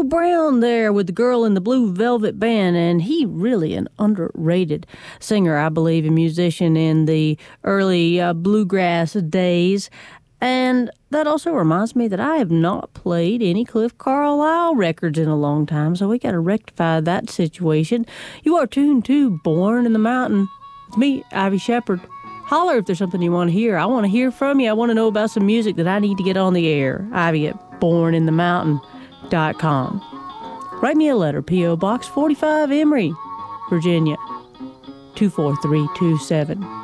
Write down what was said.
Joe Brown there with the Girl in the Blue Velvet Band, and he really an underrated singer, I believe, and musician in the early bluegrass days. And that also reminds me that I have not played any Cliff Carlisle records in a long time, so we got to rectify that situation. You are tuned to Born in the Mountain with me, Ivy Shepherd. Holler if there's something you want to hear. I want to hear from you. I want to know about some music that I need to get on the air. Ivy at borninthemountain.com. Write me a letter, P.O. Box 45, Emory, Virginia, 24327.